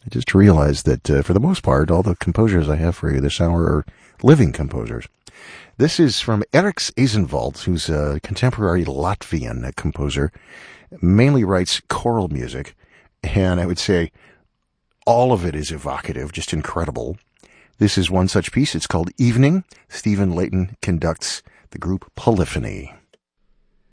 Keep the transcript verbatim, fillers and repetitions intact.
I just realized that uh, for the most part, all the composers I have for you this hour are living composers. This is from Eriks Eisenwald, who's a contemporary Latvian composer, mainly writes choral music, and I would say all of it is evocative, just incredible. This is one such piece. It's called Evening. Stephen Layton conducts the group Polyphony.